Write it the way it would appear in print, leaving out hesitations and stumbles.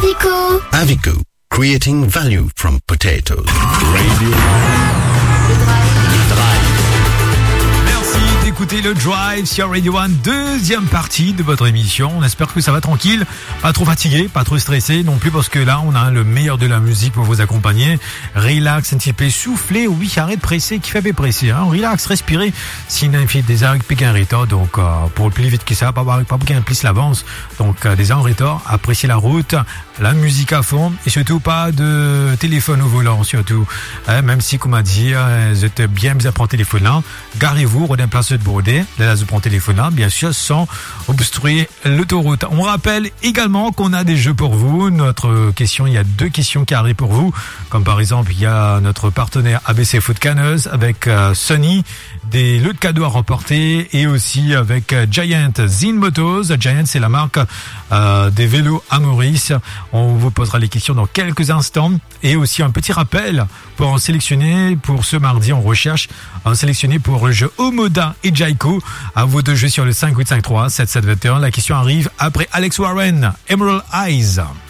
Avico. Avico, creating value from potatoes. Radio. Merci d'écouter le Drive sur Radio One, deuxième partie de votre émission. On espère que ça va tranquille, pas trop fatigué, pas trop stressé non plus, parce que là on a le meilleur de la musique pour vous accompagner. Relax un petit peu, soufflez, oui, arrête de presser, qui fait presser, hein. Relax, respirez, sinon il fait des arcs piquent un retard, donc pour le plus vite que ça, pas qu'un plus l'avance, donc des en retard, appréciez la route, la musique à fond, et surtout pas de téléphone au volant, surtout, même si comme on a dit, vous êtes bien prendre le téléphone là, garez-vous, redonnez place de border, là vous prenez le téléphone là, bien sûr, sans obstruer l'autoroute. On rappelle également qu'on a des jeux pour vous. Notre question, il y a 2 questions qui arrivent pour vous, comme par exemple, il y a notre partenaire ABC Foot Canneuse avec Sunny, des lots de cadeaux à remporter, et aussi avec Giant Zin Motos. Giant, c'est la marque des vélos à Maurice. On vous posera les questions dans quelques instants, et aussi un petit rappel pour en sélectionner pour ce mardi. On recherche un sélectionné pour le jeu Omoda et Jaiko. À vous de jouer sur le 5853 7721. La question arrive après Alex Warren, Emerald Eyes.